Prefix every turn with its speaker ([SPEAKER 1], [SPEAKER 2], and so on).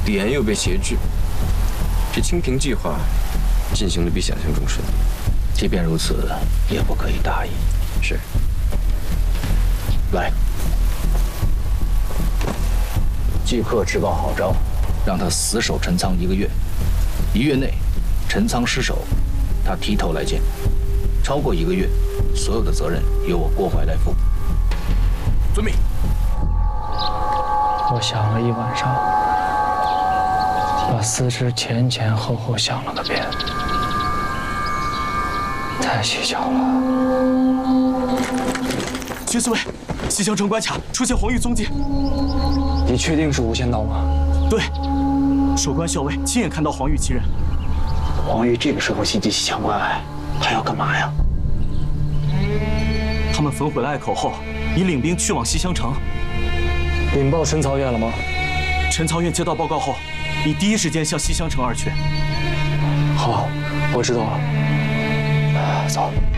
[SPEAKER 1] 李岩又被挟制，这清平计划进行的比想象中顺利。
[SPEAKER 2] 即便如此，也不可以大意。
[SPEAKER 1] 是。
[SPEAKER 2] 来，即刻制报郝昭，让他死守陈仓1个月。1月内，陈仓失守，他提头来见。超过1个月，所有的责任由我郭淮来负。
[SPEAKER 1] 遵命。
[SPEAKER 3] 我想了一晚上，把四肢前前后后想了个遍，太蹊跷了。
[SPEAKER 4] 薛四卫，西乡城关卡出现黄玉踪迹。
[SPEAKER 3] 你确定是无间道吗？
[SPEAKER 4] 对，守关校尉亲眼看到黄玉其人。
[SPEAKER 3] 黄玉这个时候袭击西乡关隘，他要干嘛呀？
[SPEAKER 4] 他们焚毁了隘口后，已领兵去往西乡城。
[SPEAKER 3] 禀报陈曹院了吗？
[SPEAKER 4] 陈曹院接到报告后，已第一时间向西乡城而去。
[SPEAKER 3] 好，我知道了。走。